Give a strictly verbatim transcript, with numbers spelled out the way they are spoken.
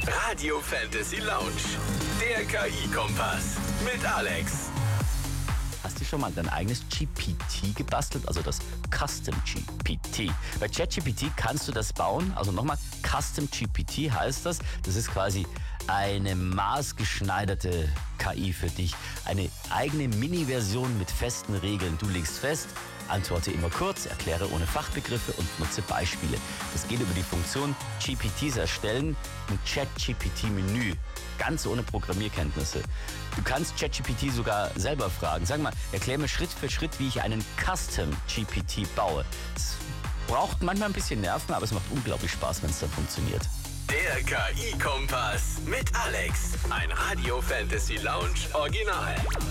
Radio Fantasy Lounge, der K I-Kompass mit Alex. Hast du schon mal dein eigenes G P T gebastelt, also das Custom G P T? Bei ChatGPT kannst du das bauen, also nochmal, Custom G P T heißt das. Das ist quasi eine maßgeschneiderte K I für dich. Eine eigene Mini-Version mit festen Regeln. Du legst fest, antworte immer kurz, erkläre ohne Fachbegriffe und nutze Beispiele. Das geht über die Funktion G P Ts erstellen im Chat-G P T-Menü. Ganz ohne Programmierkenntnisse. Du kannst ChatGPT sogar selber fragen. Sag mal, erklär mir Schritt für Schritt, wie ich einen Custom G P T baue. Es braucht manchmal ein bisschen Nerven, aber es macht unglaublich Spaß, wenn es dann funktioniert. Der K I-Kompass mit Alex. Ein Radio Fantasy Lounge Original.